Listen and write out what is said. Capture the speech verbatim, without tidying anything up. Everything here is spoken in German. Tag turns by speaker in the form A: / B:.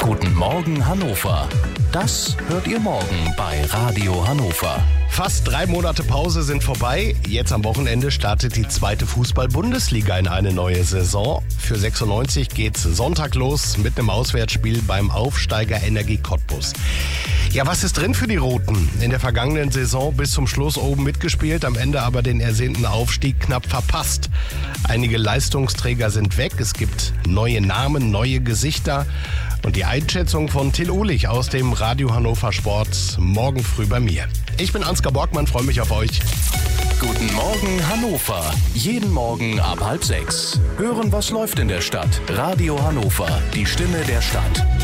A: Guten Morgen Hannover. Das hört ihr morgen bei Radio Hannover.
B: Fast drei Monate Pause sind vorbei. Jetzt am Wochenende startet die zweite Fußball-Bundesliga in eine neue Saison. Für sechsundneunzig geht's Sonntag los mit einem Auswärtsspiel beim Aufsteiger Energie Cottbus. Ja, was ist drin für die Roten? In der vergangenen Saison bis zum Schluss oben mitgespielt, am Ende aber den ersehnten Aufstieg knapp verpasst. Einige Leistungsträger sind weg, es gibt neue Namen, neue Gesichter. Und die Einschätzung von Till Uhlich aus dem Radio Hannover Sport morgen früh bei mir. Ich bin Ansgar Borgmann, freue mich auf euch.
A: Guten Morgen Hannover. Jeden Morgen ab halb sechs. Hören, was läuft in der Stadt. Radio Hannover, die Stimme der Stadt.